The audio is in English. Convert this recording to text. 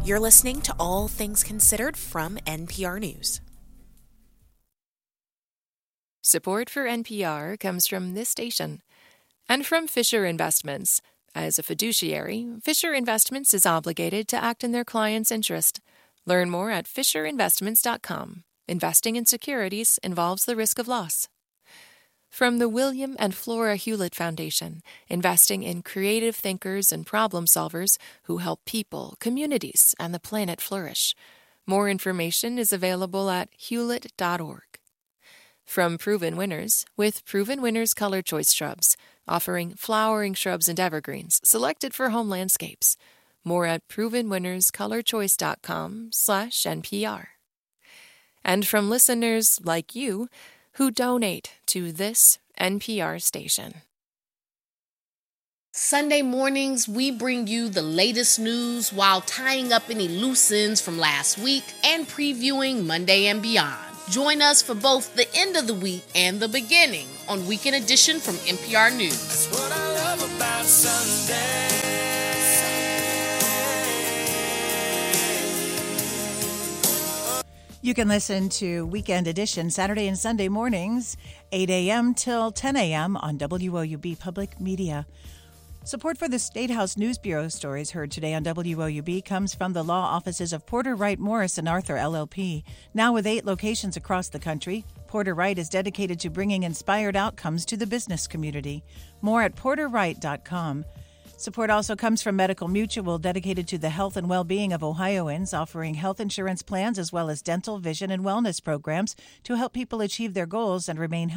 You're listening to All Things Considered from NPR News. Support for NPR comes from this station and from Fisher Investments. As a fiduciary, Fisher Investments is obligated to act in their client's interest. Learn more at FisherInvestments.com. Investing in securities involves the risk of loss. From the William and Flora Hewlett Foundation, investing in creative thinkers and problem solvers who help people, communities, and the planet flourish. More information is available at hewlett.org. From Proven Winners, with Proven Winners Color Choice Shrubs, offering flowering shrubs and evergreens selected for home landscapes. More at provenwinnerscolorchoice.com/NPR. And from listeners like you who donate to this NPR station. Sunday mornings, we bring you the latest news while tying up any loose ends from last week and previewing Monday and beyond. Join us for both the end of the week and the beginning on Weekend Edition from NPR News. That's what I love about Sunday. You can listen to Weekend Edition Saturday and Sunday mornings, 8 a.m. till 10 a.m. on WOUB Public Media. Support for the State House News Bureau stories heard today on WOUB comes from the law offices of Porter Wright Morris and Arthur LLP. Now with 8 locations across the country, Porter Wright is dedicated to bringing inspired outcomes to the business community. More at porterwright.com. Support also comes from Medical Mutual, dedicated to the health and well-being of Ohioans, offering health insurance plans as well as dental, vision, and wellness programs to help people achieve their goals and remain healthy.